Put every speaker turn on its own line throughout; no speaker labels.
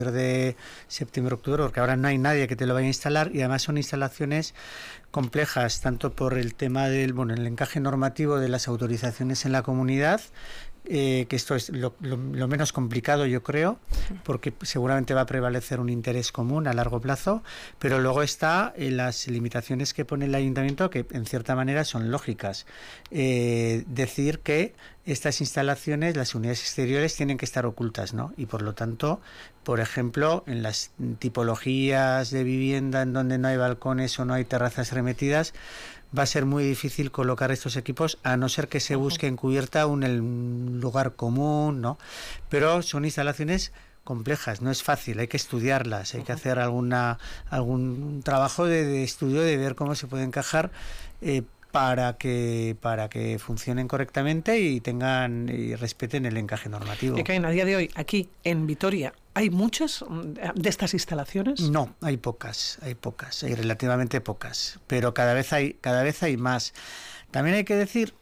de septiembre-octubre, porque ahora no hay nadie que te lo vaya a instalar, y además son instalaciones complejas, tanto por el tema del el encaje normativo de las autorizaciones en la comunidad, que esto es lo menos complicado, yo creo, porque seguramente va a prevalecer un interés común a largo plazo, pero luego está las limitaciones que pone el ayuntamiento, que en cierta manera son lógicas. Decir que estas instalaciones, las unidades exteriores, tienen que estar ocultas, ¿no? Y por lo tanto, por ejemplo, en las tipologías de vivienda en donde no hay balcones o no hay terrazas remetidas, va a ser muy difícil colocar estos equipos, a no ser que se busque en cubierta un lugar común, ¿no? Pero son instalaciones complejas, no es fácil, hay que estudiarlas, hay que hacer algún trabajo de estudio, de ver cómo se puede encajar para que funcionen correctamente y tengan y respeten el encaje normativo.
¿Y que a día de hoy aquí en Vitoria hay muchas de estas instalaciones?
No, hay pocas, hay relativamente pocas, pero cada vez hay más. También hay que decir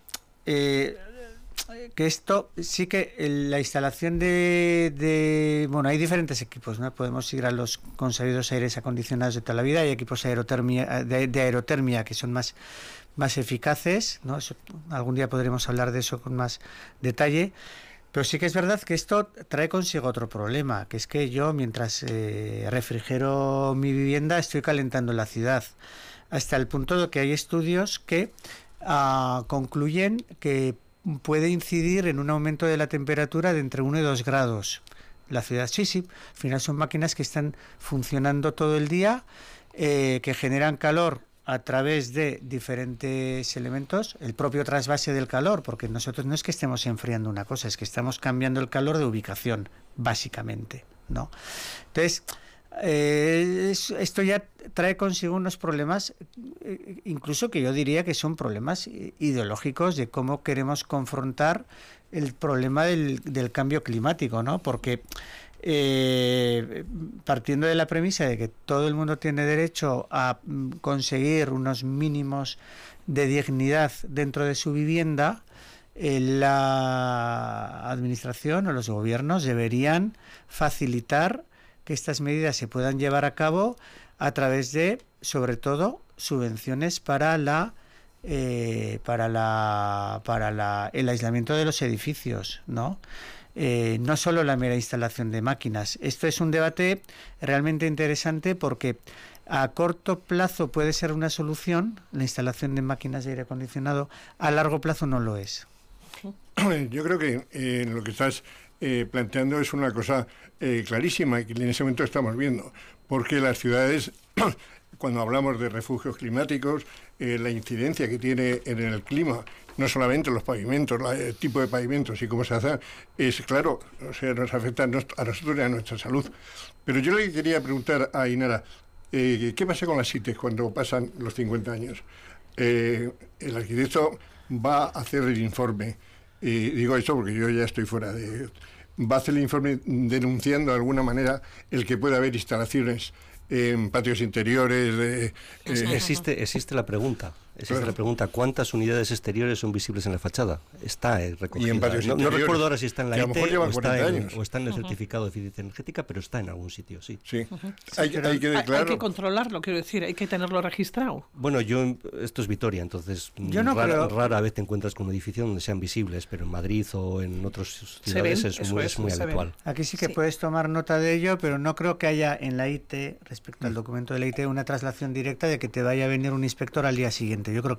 que esto sí que la instalación hay diferentes equipos, ¿no? Podemos ir a los consabidos aires acondicionados de toda la vida, hay equipos de aerotermia que son más eficaces, ¿no? Algún día podremos hablar de eso con más detalle. Pero sí que es verdad que esto trae consigo otro problema, que es que yo, mientras refrigero mi vivienda, estoy calentando la ciudad, hasta el punto de que hay estudios que concluyen que puede incidir en un aumento de la temperatura de entre 1 y 2 grados. La ciudad, sí, al final son máquinas que están funcionando todo el día, que generan calor a través de diferentes elementos, el propio trasvase del calor, porque nosotros no es que estemos enfriando una cosa, es que estamos cambiando el calor de ubicación, básicamente, ¿no? Entonces, esto ya trae consigo unos problemas, incluso que yo diría que son problemas ideológicos de cómo queremos confrontar el problema del cambio climático, ¿no? Porque partiendo de la premisa de que todo el mundo tiene derecho a conseguir unos mínimos de dignidad dentro de su vivienda, la administración o los gobiernos deberían facilitar que estas medidas se puedan llevar a cabo a través de, sobre todo, subvenciones para el aislamiento de los edificios, ¿no? No solo la mera instalación de máquinas. Esto es un debate realmente interesante porque a corto plazo puede ser una solución, la instalación de máquinas de aire acondicionado, a largo plazo no lo es.
Yo creo que lo que estás planteando es una cosa clarísima y que en ese momento estamos viendo, porque las ciudades, cuando hablamos de refugios climáticos, la incidencia que tiene en el clima, no solamente los pavimentos, el tipo de pavimentos y cómo se hace, es claro, o sea, nos afecta a nosotros y a nuestra salud. Pero yo le quería preguntar a Ainara, ¿qué pasa con las CITES cuando pasan los 50 años? El arquitecto va a hacer el informe, digo esto porque yo ya estoy fuera de... Va a hacer el informe denunciando de alguna manera el que pueda haber instalaciones en patios interiores.
Existe la pregunta. Existe la pregunta, ¿cuántas unidades exteriores son visibles en la fachada? Está recogida.
Y en patios
no recuerdo ahora si está en la
IT
o está en el certificado de eficiencia energética, pero está en algún sitio, sí.
Sí.
Hay que controlarlo, quiero decir, hay que tenerlo registrado.
Bueno, esto es Vitoria, entonces rara vez te encuentras con un edificio donde sean visibles, pero en Madrid o en otras ciudades es muy habitual.
Aquí sí que puedes tomar nota de ello, pero no creo que haya en la IT, respecto al documento de la IT, una traslación directa de que te vaya a venir un inspector al día siguiente. Yo creo